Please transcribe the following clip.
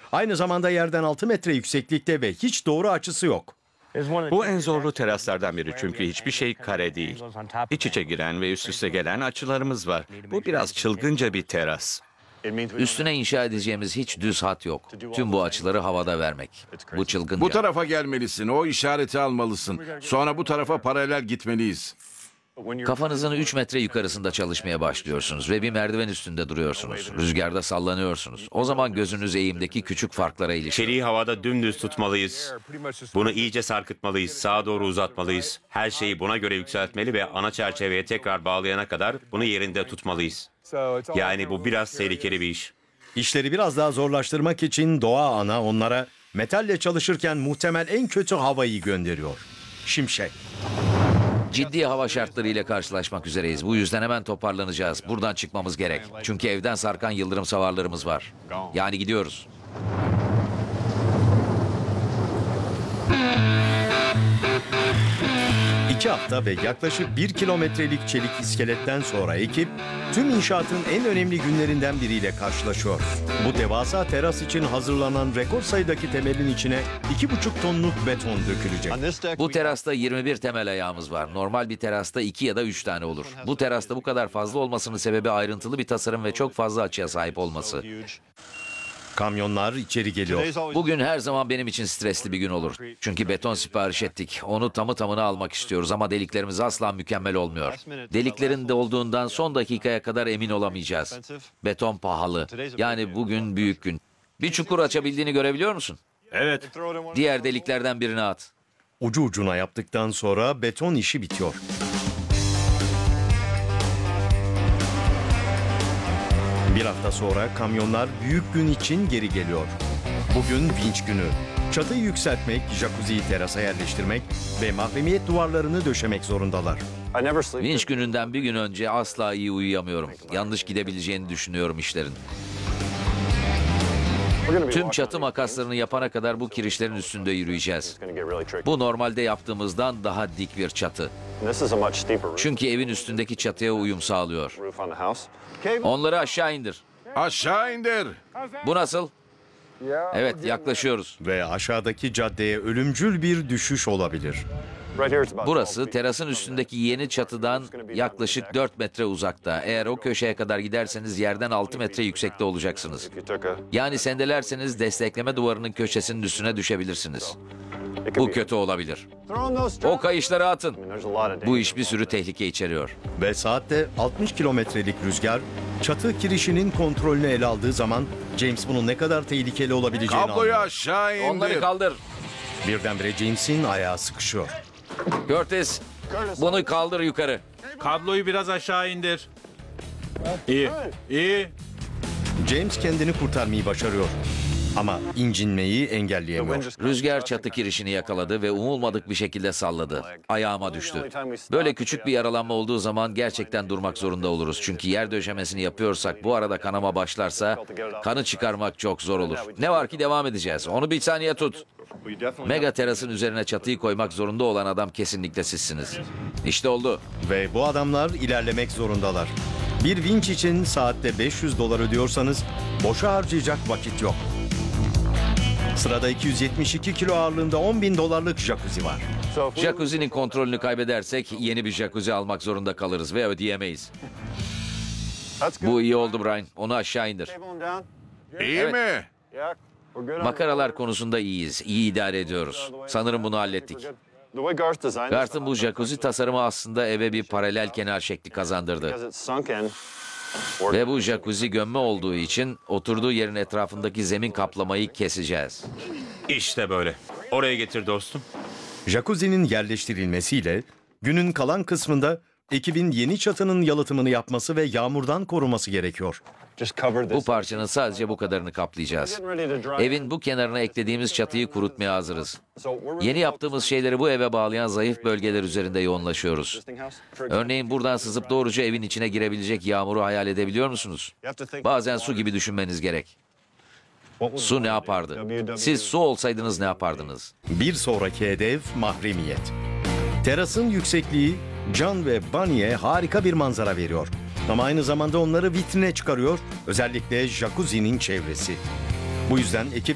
Aynı zamanda yerden 6 metre yükseklikte ve hiç doğru açısı yok. Bu en zorlu teraslardan biri çünkü hiçbir şey kare değil. İç içe giren ve üst üste gelen açılarımız var. Bu biraz çılgınca bir teras. Üstüne inşa edeceğimiz hiç düz hat yok. Tüm bu açıları havada vermek. Bu çılgınca. Bu tarafa gelmelisin, o işareti almalısın. Sonra bu tarafa paralel gitmeliyiz. Kafanızın 3 metre yukarısında çalışmaya başlıyorsunuz ve bir merdiven üstünde duruyorsunuz. Rüzgarda sallanıyorsunuz. O zaman gözünüz eğimdeki küçük farklara ilişkin. Çeliği havada dümdüz tutmalıyız. Bunu iyice sarkıtmalıyız, sağa doğru uzatmalıyız. Her şeyi buna göre yükseltmeli ve ana çerçeveye tekrar bağlayana kadar bunu yerinde tutmalıyız. Yani bu biraz tehlikeli bir iş. İşleri biraz daha zorlaştırmak için Doğa Ana onlara metalle çalışırken muhtemel en kötü havayı gönderiyor. Şimşek. Ciddi hava şartlarıyla karşılaşmak üzereyiz. Bu yüzden hemen toparlanacağız. Buradan çıkmamız gerek. Çünkü evden sarkan yıldırım savarlarımız var. Yani gidiyoruz. İki hafta ve yaklaşık 1 kilometrelik çelik iskeletten sonra ekip tüm inşaatın en önemli günlerinden biriyle karşılaşıyor. Bu devasa teras için hazırlanan rekor sayıdaki temelin içine 2,5 tonluk beton dökülecek. Bu terasta 21 temel ayağımız var. Normal bir terasta 2 ya da 3 tane olur. Bu terasta bu kadar fazla olmasının sebebi ayrıntılı bir tasarım ve çok fazla açıya sahip olması. Kamyonlar içeri geliyor. Bugün her zaman benim için stresli bir gün olur. Çünkü beton sipariş ettik. Onu tamı tamına almak istiyoruz ama deliklerimiz asla mükemmel olmuyor. Deliklerin de olduğundan son dakikaya kadar emin olamayacağız. Beton pahalı. Yani bugün büyük gün. Bir çukur açabildiğini görebiliyor musun? Evet. Diğer deliklerden birine at. Ucu ucuna yaptıktan sonra beton işi bitiyor. Bir hafta sonra kamyonlar büyük gün için geri geliyor. Bugün vinç günü. Çatıyı yükseltmek, jacuzziyi terasa yerleştirmek ve mahremiyet duvarlarını döşemek zorundalar. Vinç gününden bir gün önce asla iyi uyuyamıyorum. Yanlış gidebileceğini düşünüyorum işlerin. Tüm çatı makaslarını yapana kadar bu kirişlerin üstünde yürüyeceğiz. Bu normalde yaptığımızdan daha dik bir çatı. Çünkü evin üstündeki çatıya uyum sağlıyor. Onları aşağı indir. Aşağı indir. Bu nasıl? Evet, yaklaşıyoruz. Ve aşağıdaki caddeye ölümcül bir düşüş olabilir. Burası terasın üstündeki yeni çatıdan yaklaşık 4 metre uzakta. Eğer o köşeye kadar giderseniz yerden 6 metre yüksekte olacaksınız. Yani sendelerseniz destekleme duvarının köşesinin üstüne düşebilirsiniz. Bu kötü olabilir. O kayışları atın. Bu iş bir sürü tehlike içeriyor. Ve saatte 60 kilometrelik rüzgar çatı kirişinin kontrolünü ele aldığı zaman James bunun ne kadar tehlikeli olabileceğini Kabloyu anlıyor. aşağı indir. Onları kaldır. Birdenbire James'in ayağı sıkışıyor. Curtis, bunu kaldır yukarı. Kabloyu biraz aşağı indir. İyi, iyi. James kendini kurtarmayı başarıyor. Ama incinmeyi engelleyemiyor. Rüzgar çatı kirişini yakaladı ve umulmadık bir şekilde salladı. Ayağıma düştü. Böyle küçük bir yaralanma olduğu zaman gerçekten durmak zorunda oluruz. Çünkü yer döşemesini yapıyorsak bu arada kanama başlarsa kanı çıkarmak çok zor olur. Ne var ki devam edeceğiz. Onu bir saniye tut. Mega terasın üzerine çatıyı koymak zorunda olan adam kesinlikle sizsiniz. İşte oldu. Ve bu adamlar ilerlemek zorundalar. Bir vinç için saatte 500 dolar ödüyorsanız boşa harcayacak vakit yok. Sırada 272 kilo ağırlığında 10 bin dolarlık jacuzzi var. Jacuzzi'nin kontrolünü kaybedersek yeni bir jacuzzi almak zorunda kalırız ve ödeyemeyiz. Bu iyi oldu Brian. Onu aşağı indir. İyi Evet. mi? Makaralar konusunda iyiyiz. İyi idare ediyoruz. Sanırım bunu hallettik. Garth'ın bu jacuzzi tasarımı aslında eve bir paralel kenar şekli kazandırdı. Ve bu jacuzzi gömme olduğu için oturduğu yerin etrafındaki zemin kaplamayı keseceğiz. İşte böyle. Oraya getir dostum. Jacuzzi'nin yerleştirilmesiyle günün kalan kısmında ekibin yeni çatının yalıtımını yapması ve yağmurdan koruması gerekiyor. Bu parçanın sadece bu kadarını kaplayacağız. Evin bu kenarına eklediğimiz çatıyı kurutmaya hazırız. Yeni yaptığımız şeyleri bu eve bağlayan zayıf bölgeler üzerinde yoğunlaşıyoruz. Örneğin buradan sızıp doğruca evin içine girebilecek yağmuru hayal edebiliyor musunuz? Bazen su gibi düşünmeniz gerek. Su ne yapardı? Siz su olsaydınız ne yapardınız? Bir sonraki hedef mahremiyet. Terasın yüksekliği John ve Bunny'e harika bir manzara veriyor. Ama aynı zamanda onları vitrine çıkarıyor, özellikle jacuzzi'nin çevresi. Bu yüzden ekip